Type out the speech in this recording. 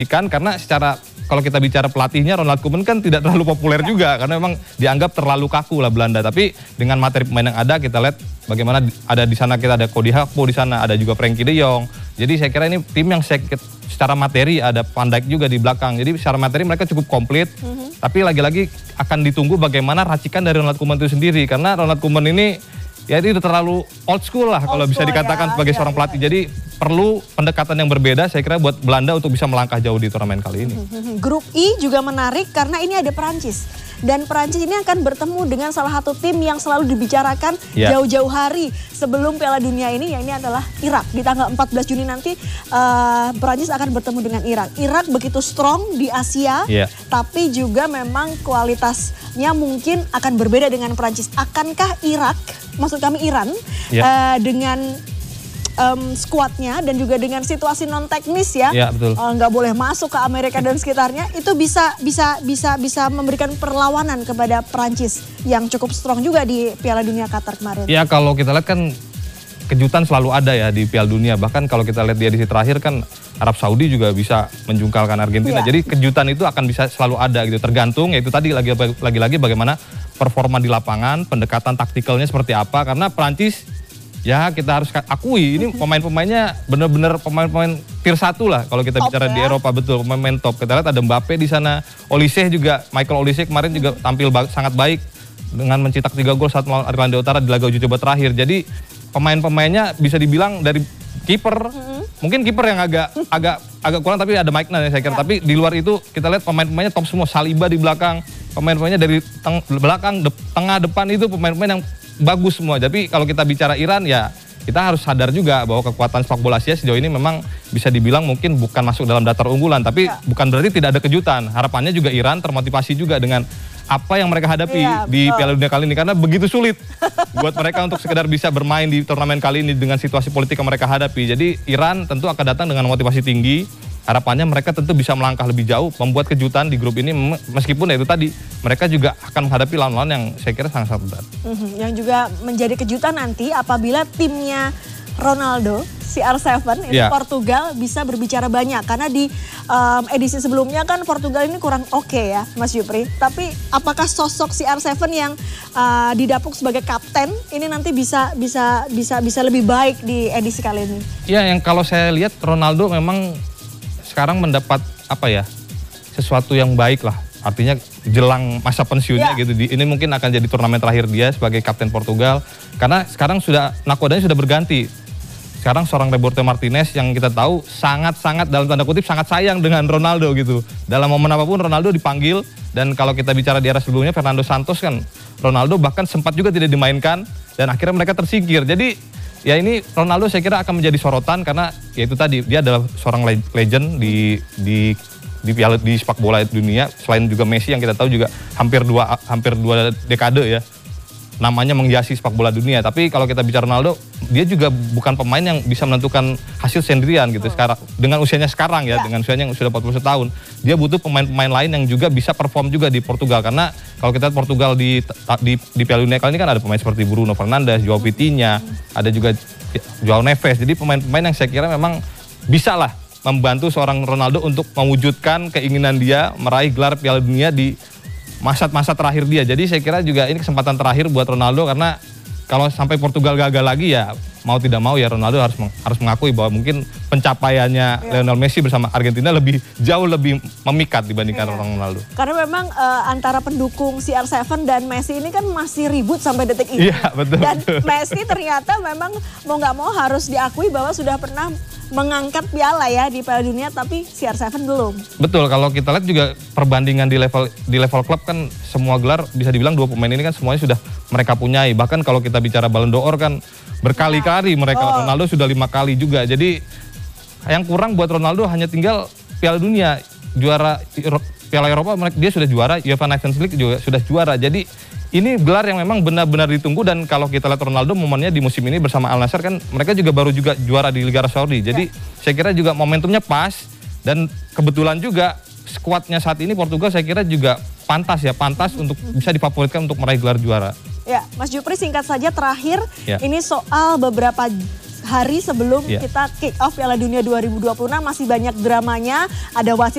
Karena secara kalau kita bicara pelatihnya Ronald Koeman kan tidak terlalu populer juga karena memang dianggap terlalu kaku lah Belanda. Tapi dengan materi pemain yang ada kita lihat bagaimana ada di sana, kita ada Cody Gakpo di sana, ada juga Frenkie de Jong. Jadi saya kira ini tim yang secara materi ada Van Dijk juga di belakang. Jadi secara materi mereka cukup komplit. Tapi lagi-lagi akan ditunggu bagaimana racikan dari Ronald Koeman itu sendiri karena Ronald Koeman ini ya itu terlalu old school lah kalau bisa dikatakan sebagai seorang pelatih. Jadi perlu pendekatan yang berbeda saya kira buat Belanda untuk bisa melangkah jauh di turnamen kali ini. Grup I juga menarik karena ini ada Perancis. Dan Perancis ini akan bertemu dengan salah satu tim yang selalu dibicarakan jauh-jauh hari sebelum Piala Dunia ini, ya ini adalah Irak. Di tanggal 14 Juni nanti Perancis akan bertemu dengan Irak. Irak begitu strong di Asia, tapi juga memang kualitasnya mungkin akan berbeda dengan Perancis. Akankah Irak, maksud kami Iran, dengan skuadnya dan juga dengan situasi non teknis nggak boleh masuk ke Amerika dan sekitarnya, itu bisa memberikan perlawanan kepada Perancis yang cukup strong juga di Piala Dunia Qatar kemarin. Ya kalau kita lihat kan kejutan selalu ada ya di Piala Dunia, bahkan kalau kita lihat di edisi terakhir kan Arab Saudi juga bisa menjungkalkan Argentina. Jadi kejutan itu akan bisa selalu ada gitu, tergantung yaitu tadi lagi-lagi bagaimana performa di lapangan, pendekatan taktikalnya seperti apa, karena Perancis ya kita harus akui ini pemain-pemainnya benar-benar pemain-pemain tier 1 lah kalau kita bicara di Eropa, betul pemain top. Kita lihat ada Mbappe di sana, Olise juga, Michael Olise kemarin juga tampil sangat baik dengan mencetak 3 gol saat melawan Irlandia Utara di laga uji coba terakhir. Jadi pemain-pemainnya bisa dibilang dari kiper, mungkin kiper yang agak kurang tapi ada Mike Nan ya saya kira. Tapi di luar itu kita lihat pemain-pemainnya top semua, Saliba di belakang, pemain-pemainnya dari belakang, tengah, depan itu pemain-pemain yang bagus semua. Tapi kalau kita bicara Iran ya kita harus sadar juga bahwa kekuatan sepak bola Asia sejauh ini memang bisa dibilang mungkin bukan masuk dalam daftar unggulan. Tapi bukan berarti tidak ada kejutan. Harapannya juga Iran termotivasi juga dengan apa yang mereka hadapi di Piala Dunia kali ini. Karena begitu sulit buat mereka untuk sekedar bisa bermain di turnamen kali ini dengan situasi politik yang mereka hadapi. Jadi Iran tentu akan datang dengan motivasi tinggi. Harapannya mereka tentu bisa melangkah lebih jauh, membuat kejutan di grup ini, meskipun ya itu tadi mereka juga akan menghadapi lawan-lawan yang saya kira sangat-sangat berat. Yang juga menjadi kejutan nanti apabila timnya Ronaldo, CR7 ini Portugal bisa berbicara banyak, karena di edisi sebelumnya kan Portugal ini kurang oke ya Mas Jupri. Tapi apakah sosok CR7 yang didapuk sebagai kapten ini nanti bisa lebih baik di edisi kali ini? Ya, yang kalau saya lihat Ronaldo memang sekarang mendapat sesuatu yang baik lah, artinya jelang masa pensiunnya gitu. Ini mungkin akan jadi turnamen terakhir dia sebagai kapten Portugal, karena sekarang nakodanya sudah berganti. Sekarang seorang Roberto Martinez yang kita tahu sangat-sangat dalam tanda kutip sangat sayang dengan Ronaldo gitu. Dalam momen apapun Ronaldo dipanggil, dan kalau kita bicara di era sebelumnya Fernando Santos kan Ronaldo bahkan sempat juga tidak dimainkan dan akhirnya mereka tersingkir. Jadi ya ini Ronaldo saya kira akan menjadi sorotan karena ya itu tadi dia adalah seorang legend di sepak bola dunia. Selain juga Messi yang kita tahu juga hampir dua dekade ya namanya menghiasi sepak bola dunia. Tapi kalau kita bicara Ronaldo, dia juga bukan pemain yang bisa menentukan hasil sendirian gitu. Sekarang dengan usianya sekarang dengan usianya yang sudah 41 tahun, dia butuh pemain-pemain lain yang juga bisa perform juga di Portugal. Karena kalau kita lihat Portugal di Piala Dunia kali ini kan ada pemain seperti Bruno Fernandes, João Vitinha, ada juga João Neves. Jadi pemain-pemain yang saya kira memang bisa lah membantu seorang Ronaldo untuk mewujudkan keinginan dia meraih gelar Piala Dunia di masa-masa terakhir dia. Jadi saya kira juga ini kesempatan terakhir buat Ronaldo, karena kalau sampai Portugal gagal lagi ya mau tidak mau ya Ronaldo harus mengakui bahwa mungkin pencapaiannya Lionel Messi bersama Argentina jauh lebih memikat dibandingkan Ronaldo. Karena memang antara pendukung CR7 dan Messi ini kan masih ribut sampai detik ini. Iya, betul. Dan Messi ternyata memang mau nggak mau harus diakui bahwa sudah pernah mengangkat piala ya di Piala Dunia, tapi CR7 belum. Betul, kalau kita lihat juga perbandingan di level klub kan semua gelar bisa dibilang dua pemain ini kan semuanya sudah mereka punyai. Bahkan kalau kita bicara Ballon d'Or kan berkali-kali mereka, Ronaldo sudah 5 kali juga. Jadi yang kurang buat Ronaldo hanya tinggal Piala Dunia, juara Piala Eropa dia sudah juara, UEFA Nations League juga sudah juara. Jadi ini gelar yang memang benar-benar ditunggu, dan kalau kita lihat Ronaldo momennya di musim ini bersama Al Nassr kan mereka juga baru juara di Liga Arab Saudi. Jadi saya kira juga momentumnya pas, dan kebetulan juga skuadnya saat ini Portugal saya kira juga pantas untuk bisa difavoritkan untuk meraih gelar juara. Ya, Mas Jupri singkat saja terakhir, ini soal beberapa hari sebelum kita kick off Piala Dunia 2026 masih banyak dramanya, ada wasit